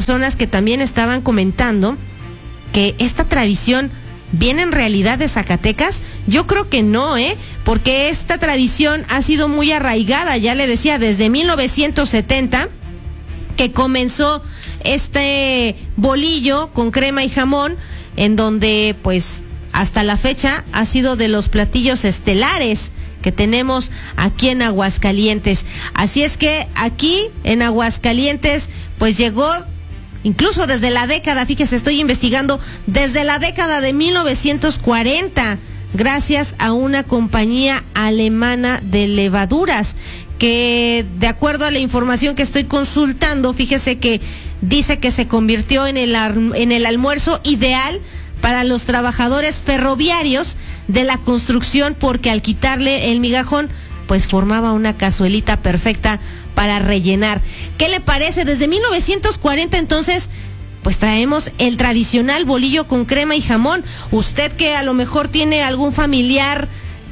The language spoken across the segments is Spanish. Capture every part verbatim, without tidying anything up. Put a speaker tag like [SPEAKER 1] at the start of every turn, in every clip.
[SPEAKER 1] personas que también estaban comentando que esta tradición viene en realidad de Zacatecas. Yo creo que no, ¿eh? Porque esta tradición ha sido muy arraigada, ya le decía, desde mil novecientos setenta, que comenzó este bolillo con crema y jamón, en donde pues hasta la fecha ha sido de los platillos estelares que tenemos aquí en Aguascalientes. Así es que aquí en Aguascalientes pues llegó incluso desde la década, fíjese, estoy investigando, desde la década de mil novecientos cuarenta, gracias a una compañía alemana de levaduras, que de acuerdo a la información que estoy consultando, fíjese que dice que se convirtió en el, en el almuerzo ideal para los trabajadores ferroviarios de la construcción, porque al quitarle el migajón, pues formaba una cazuelita perfecta para rellenar. ¿Qué le parece? Desde mil novecientos cuarenta entonces, pues traemos el tradicional bolillo con crema y jamón. Usted que a lo mejor tiene algún familiar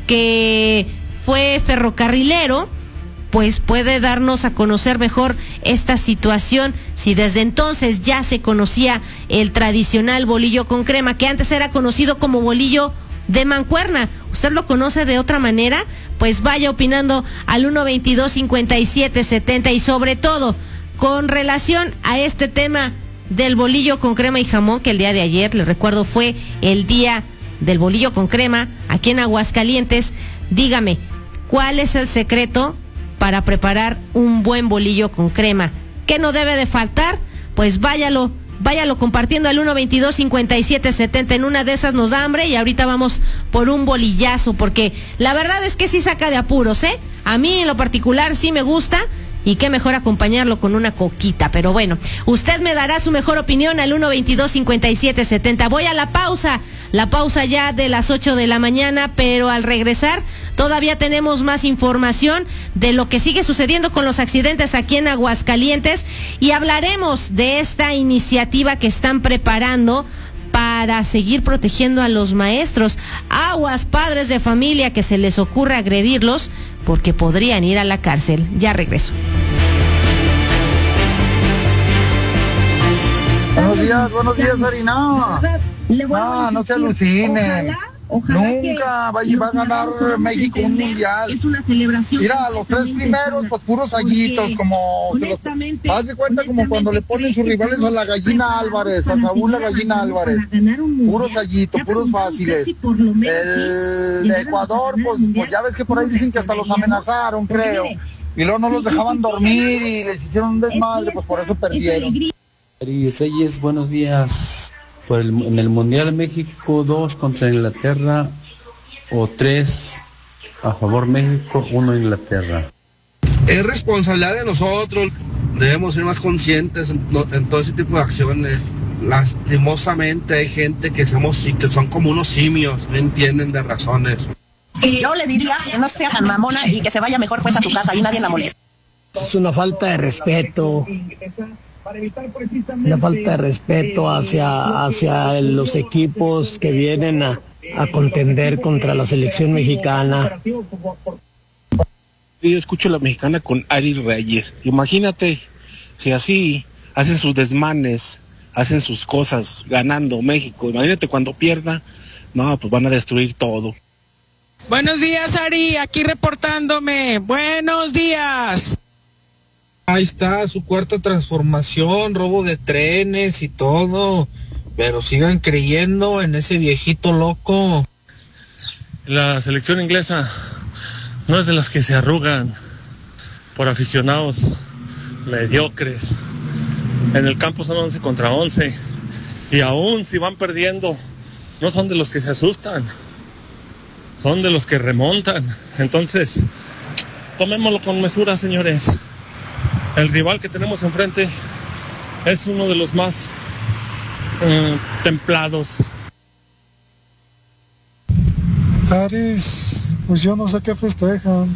[SPEAKER 1] que fue ferrocarrilero, pues puede darnos a conocer mejor esta situación, si desde entonces ya se conocía el tradicional bolillo con crema, que antes era conocido como bolillo de mancuerna. ¿Usted lo conoce de otra manera? Pues vaya opinando al uno veintidós cincuenta y siete setenta, y sobre todo con relación a este tema del bolillo con crema y jamón, que el día de ayer, le recuerdo, fue el día del bolillo con crema aquí en Aguascalientes. Dígame, ¿cuál es el secreto para preparar un buen bolillo con crema? ¿Qué no debe de faltar? Pues váyalo Váyalo compartiendo al uno veintidós cincuenta y siete setenta. En una de esas nos da hambre y ahorita vamos por un bolillazo, porque la verdad es que sí saca de apuros, ¿eh? A mí en lo particular sí me gusta, y qué mejor acompañarlo con una coquita. Pero bueno, usted me dará su mejor opinión al uno veintidós cincuenta y siete setenta. Voy a la pausa, la pausa ya de las ocho de la mañana, pero al regresar todavía tenemos más información de lo que sigue sucediendo con los accidentes aquí en Aguascalientes, y hablaremos de esta iniciativa que están preparando para seguir protegiendo a los maestros. Aguas, padres de familia, que se les ocurra agredirlos, porque podrían ir a la cárcel. Ya regreso.
[SPEAKER 2] Buenos días, buenos días, Harina. No, no se alucinen. Ojalá, nunca va, va a ganar México un mundial. Es una celebración. Mira, los tres primeros, pues puros aguitos, como se los, haz de cuenta como cuando le ponen sus rivales a la gallina Álvarez, a Saúl la gallina Álvarez. Puros aguitos, puros fáciles. El de Ecuador, pues, pues ya ves que por ahí dicen que hasta los amenazaron, creo. Y luego no los dejaban dormir y les hicieron un desmadre, pues por eso perdieron.
[SPEAKER 3] Reyes, buenos días. Por el, en el Mundial México dos contra Inglaterra, o tres a favor México, uno Inglaterra.
[SPEAKER 4] Es responsabilidad de nosotros, debemos ser más conscientes en, en todo ese tipo de acciones. Lastimosamente hay gente que somos que son como unos simios, no entienden de razones.
[SPEAKER 5] Yo le diría que no sea tan mamona y que se vaya mejor pues a su casa y nadie la molesta.
[SPEAKER 6] Es una falta de respeto. Una falta de respeto hacia, hacia los equipos que vienen a, a contender contra la selección mexicana.
[SPEAKER 7] Yo escucho a la mexicana con Ari Reyes. Imagínate si así hacen sus desmanes, hacen sus cosas ganando México. Imagínate cuando pierda, no, pues van a destruir todo.
[SPEAKER 8] Buenos días, Ari, aquí reportándome. Buenos días.
[SPEAKER 4] Ahí está su cuarta transformación, robo de trenes y todo, pero sigan creyendo en ese viejito loco.
[SPEAKER 9] La selección inglesa no es de las que se arrugan por aficionados mediocres. En el campo son once contra once, y aún si van perdiendo, no son de los que se asustan, son de los que remontan. Entonces, tomémoslo con mesura, señores. El rival que tenemos enfrente es uno de los más eh, templados.
[SPEAKER 10] Aris, pues yo no sé qué festejan.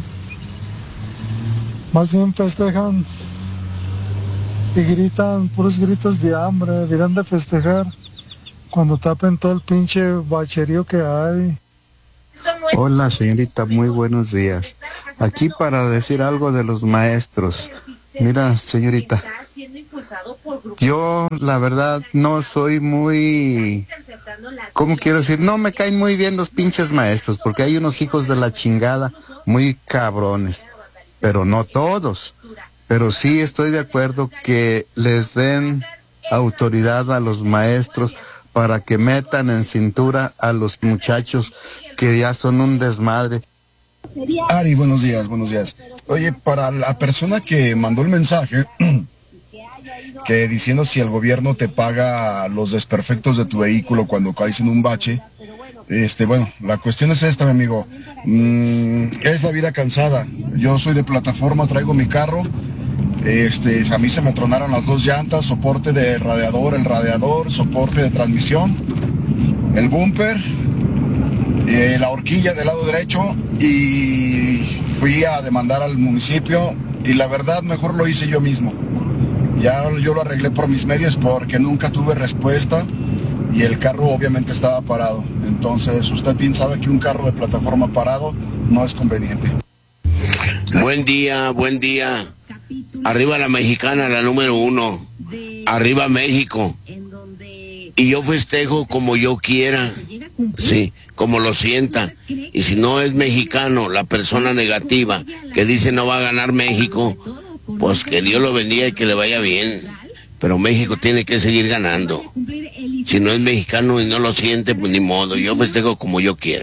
[SPEAKER 10] Más bien festejan y gritan puros gritos de hambre. Deberían de festejar cuando tapen todo el pinche bacherío que hay.
[SPEAKER 11] Hola, señorita, muy buenos días. Aquí para decir algo de los maestros. Mira, señorita, yo la verdad no soy muy, ¿cómo quiero decir? No me caen muy bien los pinches maestros, porque hay unos hijos de la chingada muy cabrones, pero no todos. Pero sí estoy de acuerdo que les den autoridad a los maestros para que metan en cintura a los muchachos que ya son un desmadre.
[SPEAKER 12] Ari, buenos días, buenos días. Oye, para la persona que mandó el mensaje, que diciendo si el gobierno te paga los desperfectos de tu vehículo cuando caes en un bache, este, bueno, la cuestión es esta, mi amigo. Mm, es la vida cansada. Yo soy de plataforma, traigo mi carro. Este, a mí se me tronaron las dos llantas, soporte de radiador, el radiador, soporte de transmisión, el bumper, eh, la horquilla del lado derecho, y fui a demandar al municipio y la verdad mejor lo hice yo mismo. Ya yo lo arreglé por mis medios porque nunca tuve respuesta y el carro obviamente estaba parado. Entonces usted bien sabe que un carro de plataforma parado no es conveniente.
[SPEAKER 13] Buen día, buen día. Arriba la mexicana, la número uno. Arriba México. Y yo festejo como yo quiera. Sí, como lo sienta. Y si no es mexicano, la persona negativa que dice no va a ganar México, pues que Dios lo bendiga y que le vaya bien. Pero México tiene que seguir ganando. Si no es mexicano y no lo siente, pues ni modo. Yo festejo como yo quiera.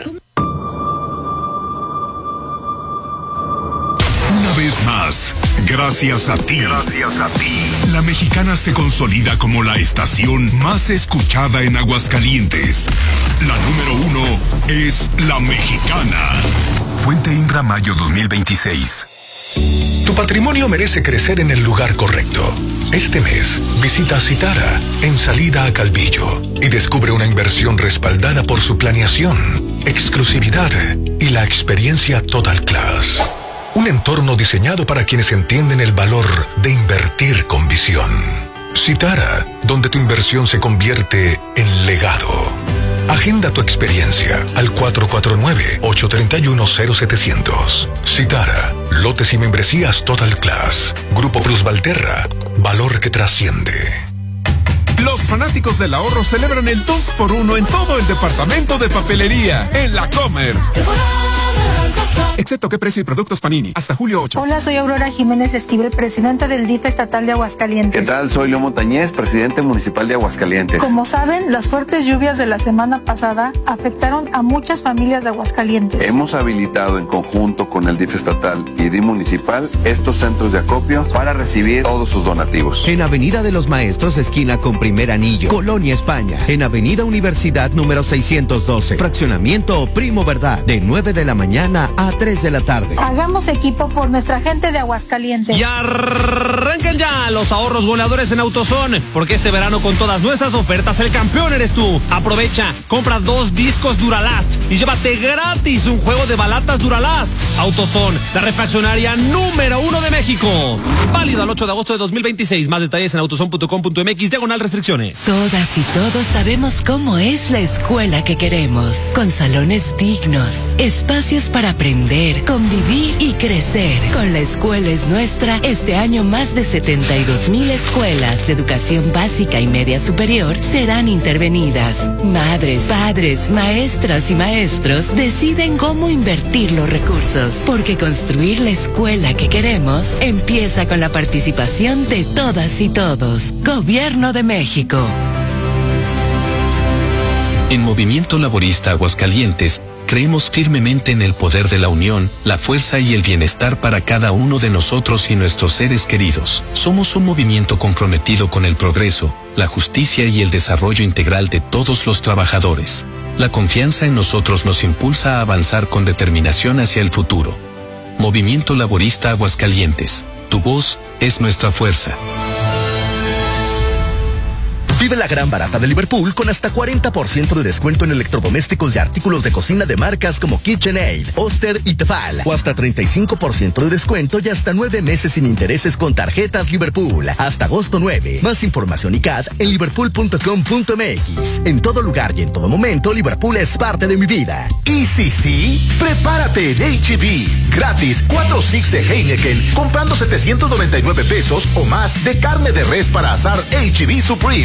[SPEAKER 14] Una vez más, gracias a ti. Gracias a ti. La Mexicana se consolida como la estación más escuchada en Aguascalientes. La número uno es La Mexicana. Fuente Inra Mayo dos mil veintiséis. Tu patrimonio merece crecer en el lugar correcto. Este mes, visita Citara, en salida a Calvillo, y descubre una inversión respaldada por su planeación, exclusividad y la experiencia Total Class. Un entorno diseñado para quienes entienden el valor de invertir con visión. Citara, donde tu inversión se convierte en legado. Agenda tu experiencia al cuatro cuatro nueve, ocho tres uno, cero setecientos. Citara, lotes y membresías Total Class. Grupo Plus Valterra, valor que trasciende.
[SPEAKER 15] Los fanáticos del ahorro celebran el dos por uno en todo el departamento de papelería, en La Comer. Excepto qué precio y productos Panini, hasta julio ocho.
[SPEAKER 16] Hola, soy Aurora Jiménez Esquivel, presidenta del D I F estatal de Aguascalientes.
[SPEAKER 17] ¿Qué tal? Soy Leo Montañez, presidente municipal de Aguascalientes.
[SPEAKER 16] Como saben, las fuertes lluvias de la semana pasada afectaron a muchas familias de Aguascalientes.
[SPEAKER 17] Hemos habilitado en conjunto con el D I F estatal y D I municipal estos centros de acopio para recibir todos sus donativos.
[SPEAKER 18] En Avenida de los Maestros, esquina con Primer Anillo, Colonia España. En Avenida Universidad número seiscientos doce, fraccionamiento Primo Verdad, de nueve de la mañana a tres de la tarde.
[SPEAKER 16] Hagamos equipo por nuestra gente de Aguascalientes.
[SPEAKER 19] Y arranquen ya los ahorros goleadores en AutoZone, porque este verano con todas nuestras ofertas el campeón eres tú. Aprovecha, compra dos discos Duralast y llévate gratis un juego de balatas Duralast. AutoZone, la refaccionaria número uno de México. Válido al ocho de agosto de dos mil veintiséis. Más detalles en autozone punto com punto mx, diagonal restricciones.
[SPEAKER 20] Todas y todos sabemos cómo es la escuela que queremos. Con salones dignos, espacios para aprender, convivir y crecer. Con La Escuela es Nuestra, este año más de setenta y dos mil escuelas de educación básica y media superior serán intervenidas. Madres, padres, maestras y maestros deciden cómo invertir los recursos, porque construir la escuela que queremos empieza con la participación de todas y todos. Gobierno de México.
[SPEAKER 21] En Movimiento Laborista Aguascalientes, creemos firmemente en el poder de la unión, la fuerza y el bienestar para cada uno de nosotros y nuestros seres queridos. Somos un movimiento comprometido con el progreso, la justicia y el desarrollo integral de todos los trabajadores. La confianza en nosotros nos impulsa a avanzar con determinación hacia el futuro. Movimiento Laborista Aguascalientes. Tu voz es nuestra fuerza.
[SPEAKER 1] Vive la gran barata de Liverpool con hasta cuarenta por ciento de descuento en electrodomésticos y artículos de cocina de marcas como KitchenAid, Oster y Tefal. O hasta treinta y cinco por ciento de descuento y hasta nueve meses sin intereses con tarjetas Liverpool. Hasta agosto nueve. Más información y C A D en liverpool punto com punto m x. En todo lugar y en todo momento, Liverpool es parte de mi vida.
[SPEAKER 22] Y si sí, prepárate en H E B. Gratis, cuatro six de Heineken, comprando setecientos noventa y nueve pesos o más de carne de res para asar H E B Supreme.